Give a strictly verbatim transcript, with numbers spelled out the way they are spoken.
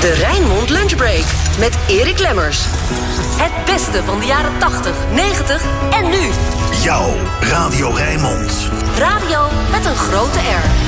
De Rijnmond Lunchbreak met Erik Lemmers. Het beste van de jaren tachtig, negentig en nu. Jouw Radio Rijnmond. Radio met een grote R.